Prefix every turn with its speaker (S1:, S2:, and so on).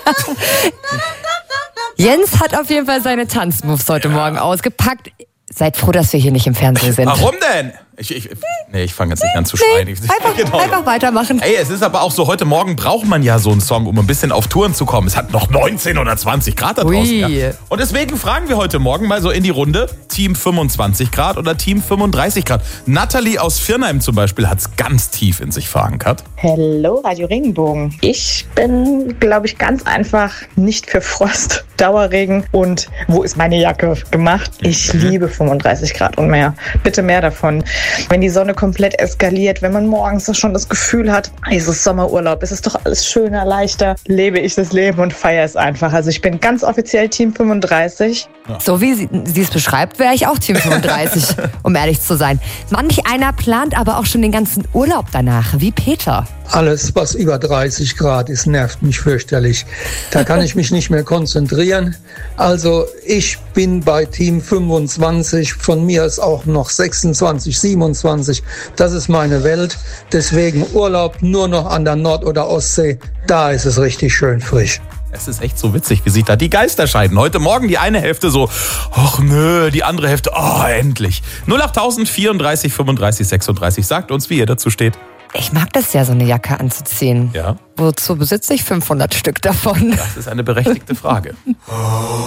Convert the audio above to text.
S1: Jens hat auf jeden Fall seine Tanzmoves heute Morgen ausgepackt. Seid froh, dass wir hier nicht im Fernsehen sind.
S2: Warum denn? Ich fange jetzt nicht an zu schreien.
S1: Einfach weitermachen.
S2: Ey, es ist aber auch so, heute Morgen braucht man ja so einen Song, um ein bisschen auf Touren zu kommen. Es hat noch 19 oder 20 Grad da draußen. Ja. Und deswegen fragen wir heute Morgen mal so in die Runde, Team 25 Grad oder Team 35 Grad. Natalie aus Viernheim zum Beispiel hat es ganz tief in sich verankert.
S3: Hello, Radio Regenbogen. Ich bin, glaube ich, ganz einfach nicht für Frost, Dauerregen und wo ist meine Jacke gemacht. Ich liebe 35 Grad und mehr. Bitte mehr davon. Wenn die Sonne komplett eskaliert, wenn man morgens schon das Gefühl hat, es ist Sommerurlaub, es ist doch alles schöner, leichter, lebe ich das Leben und feiere es einfach. Also ich bin ganz offiziell Team 35.
S1: Ja. So wie sie es beschreibt, wäre ich auch Team 35, um ehrlich zu sein. Manch einer plant aber auch schon den ganzen Urlaub danach, wie Peter.
S4: Alles, was über 30 Grad ist, nervt mich fürchterlich. Da kann ich mich nicht mehr konzentrieren. Also ich bin bei Team 25. Von mir ist auch noch 26, 27. Das ist meine Welt. Deswegen Urlaub nur noch an der Nord- oder Ostsee. Da ist es richtig schön frisch.
S2: Es ist echt so witzig, wie sich da die Geister scheiden. Heute Morgen die eine Hälfte so, ach nö, die andere Hälfte, oh, endlich. 08000 34 35 36. Sagt uns, wie ihr dazu steht.
S1: Ich mag das ja, so eine Jacke anzuziehen.
S2: Ja.
S1: Wozu besitze ich 500 Stück davon?
S2: Das ist eine berechtigte Frage.